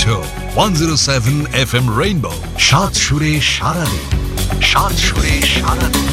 শুনছো 107 FM rainbow, সাত সুরে সারা দিন, সাত সুরে সারা দিন।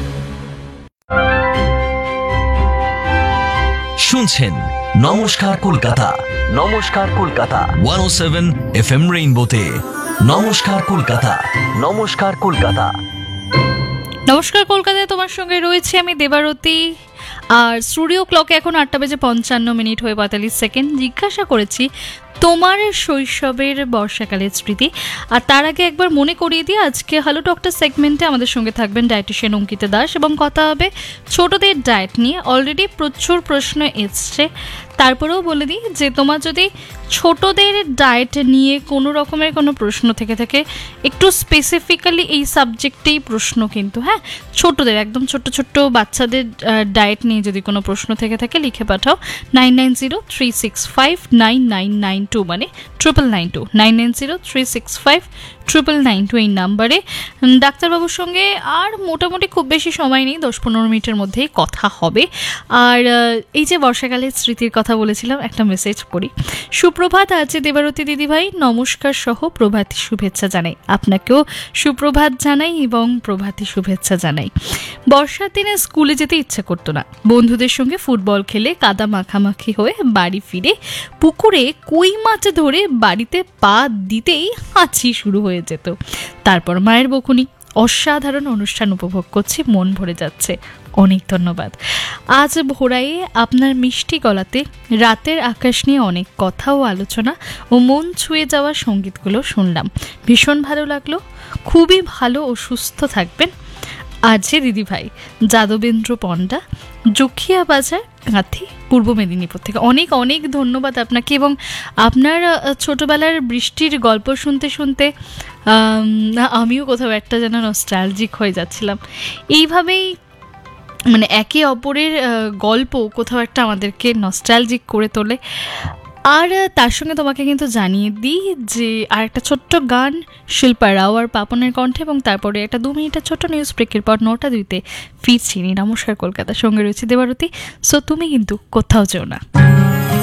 শুনছেন নমস্কার কলকাতা, নমস্কার কলকাতা 107 FM রেইনবোতে। নমস্কার কলকাতা, নমস্কার কলকাতা। নমস্কার কলকাতায় তোমার সঙ্গে রয়েছে আমি দেবারতী। আর স্টুডিও ক্লকে এখন 8:55 হয়ে 45 সেকেন্ড। জিজ্ঞাসা করেছি তোমার শৈশবের বর্ষাকালের স্মৃতি। আর তার আগে একবার মনে করিয়ে দিয়ে, আজকে হ্যালো ডক্টর সেগমেন্টে আমাদের সঙ্গে থাকবেন ডায়েটিশিয়ান অঙ্কিতা দাস এবং কথা হবে ছোটদের ডায়েট নিয়ে। অলরেডি প্রচুর প্রশ্ন এসছে, তারপরেও বলে দিই যে তোমার যদি ছোটদের ডায়েট নিয়ে কোনো রকমের কোনো প্রশ্ন থেকে থাকে, একটু স্পেসিফিক্যালি এই সাবজেক্টেই প্রশ্ন কিন্তু, হ্যাঁ, ছোটদের একদম ছোট্ট ছোট্ট বাচ্চাদের ডায়েট নিয়ে যদি কোনো প্রশ্ন থেকে থাকে লিখে পাঠাও 9903659992, মানে 9992 9903659992 এই নাম্বারে। ডাক্তারবাবুর সঙ্গে আর মোটামুটি খুব বেশি সময় নেই, 10-15 মিনিটের মধ্যেই কথা হবে। আর এই যে বর্ষাকালের স্মৃতির কথা বলেছিলাম, একটা মেসেজ পড়ি। সুপ্রভাত, আছে দেবারতী দিদিভাই, নমস্কার সহ প্রভাতী শুভেচ্ছা জানাই। আপনাকেও সুপ্রভাত জানাই এবং প্রভাতী শুভেচ্ছা জানাই। বর্ষার দিনে স্কুলে যেতে ইচ্ছে করতো না। বন্ধুদের সঙ্গে ফুটবল খেলে কাদা মাখামাখি হয়ে বাড়ি ফিরে পুকুরে কই মাছ ধরে বাড়িতে পা দিতেই হাঁচি শুরু হয়ে যেত। তারপর মায়ের বকুনি। অসাধারণ অনুষ্ঠান উপভোগ করছি, মন ভরে যাচ্ছে। অনেক ধন্যবাদ। আজ ভোরাইয়ে আপনার মিষ্টি গলাতে রাতের আকাশ নিয়ে অনেক কথা ও আলোচনা ও মন ছুঁয়ে যাওয়া সঙ্গীতগুলো শুনলাম, ভীষণ ভালো লাগলো। খুবই ভালো ও সুস্থ থাকবেন। আজকে দিদিভাই, যাদবেন্দ্র পণ্ডা, জুখিয়া বাজার, কাঁথি, পূর্ব মেদিনীপুর থেকে। অনেক অনেক ধন্যবাদ আপনাকে। এবং আপনার ছোটবেলার বৃষ্টির গল্প শুনতে শুনতে আমিও কোথাও একটা যেন নস্টালজিক হয়ে যাচ্ছিলাম। এইভাবেই মানে একে অপরের গল্প কোথাও একটা আমাদেরকে নস্টালজিক করে তোলে। আর তার সঙ্গে তোমাকে কিন্তু জানিয়ে দিই যে আর একটা ছোট্ট গান শিল্পা রাও আর পাপনের কণ্ঠে, এবং তারপরে একটা 2 মিনিটের ছোট্ট নিউজ ব্রেকের পর 9:02 ফিরছি। নমস্কার কলকাতার সঙ্গে রয়েছে দেবারতী। সো তুমি কিন্তু কোথাও যেও না।